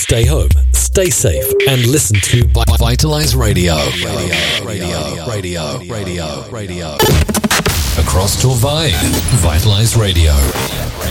Stay home, stay safe, and listen to Vitalize Radio. Radio. Across Torvine, Vitalize Radio.